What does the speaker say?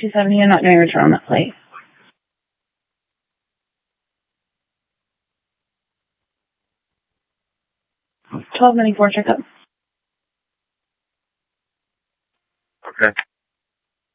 270, I'm not doing a return on that plate. 1294 checkup. Okay.